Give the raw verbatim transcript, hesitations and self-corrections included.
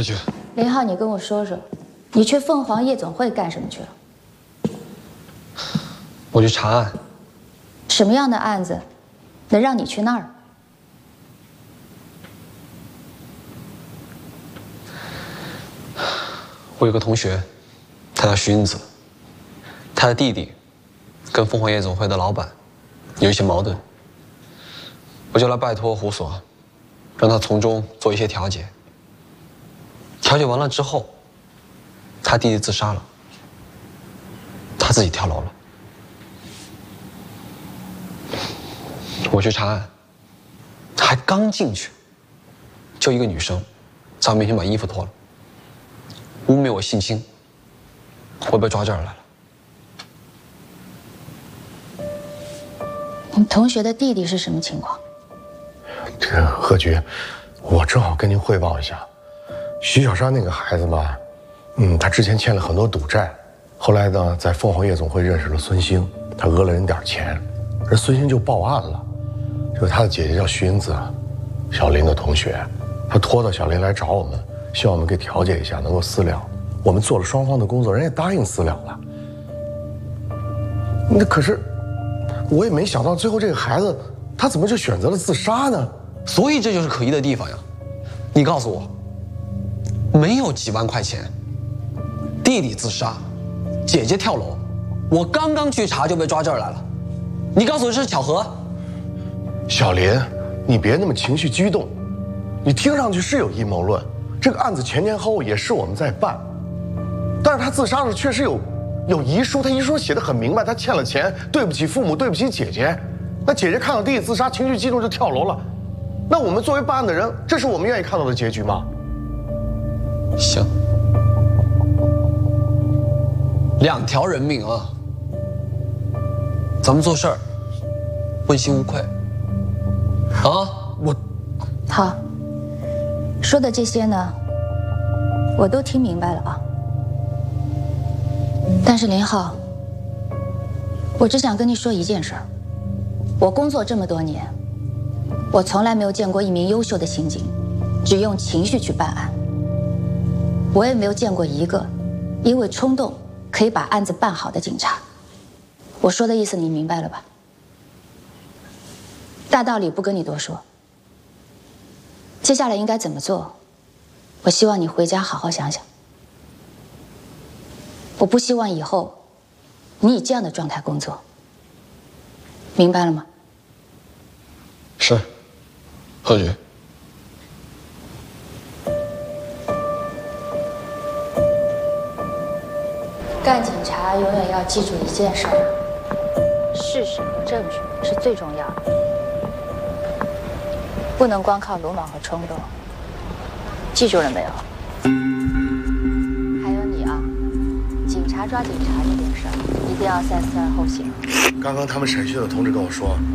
何局？ 林浩，你跟我说说，你去凤凰夜总会干什么去了？ 我去查案。 什么样的案子，能让你去那儿？ 我有个同学，他叫徐英子，他的弟弟跟凤凰夜总会的老板有一些矛盾，我就来拜托胡所，让他从中做一些调解。调解完了之后，他弟弟自杀了，他自己跳楼了。我去查案，还刚进去，就一个女生在我面前把衣服脱了，污蔑我性侵，我被抓这儿来了。 你同学的弟弟是什么情况？ 这何局，我正好跟您汇报一下，徐小山那个孩子吧，嗯，他之前欠了很多赌债，后来呢，在凤凰夜总会认识了孙兴，他讹了人点钱，而孙兴就报案了。这个他的姐姐叫徐英子，小林的同学，他拖到小林来找我们，希望我们给调解一下，能够私了。我们做了双方的工作，人也答应私了了。那可是，我也没想到最后这个孩子，他怎么就选择了自杀呢？ 所以这就是可疑的地方呀！你告诉我，没有几万块钱，弟弟自杀，姐姐跳楼，我刚刚去查就被抓这儿来了，你告诉我这是巧合？ 小林，你别那么情绪激动，你听上去是有阴谋论，这个案子前前后后也是我们在办，但是他自杀的确实有有遗书，他遗书写得很明白，他欠了钱，对不起父母，对不起姐姐。那姐姐看到弟弟自杀，情绪激动就跳楼了。那我们作为办案的人，这是我们愿意看到的结局吗？ 行，两条人命啊，咱们做事儿问心无愧啊！我好，说的这些呢，我都听明白了啊。但是林浩，我只想跟你说一件事儿。我工作这么多年，我从来没有见过一名优秀的刑警只用情绪去办案。我也没有见过一个因为冲动可以把案子办好的警察。我说的意思你明白了吧？大道理不跟你多说。接下来应该怎么做？我希望你回家好好想想。我不希望以后你以这样的状态工作，明白了吗？ 是，何局。 干警察永远要记住一件事儿：事实和证据是最重要的，不能光靠鲁莽和冲动。记住了没有？还有你啊，警察抓警察这件事儿，一定要三思而后行。 刚刚他们审讯的同志跟我说，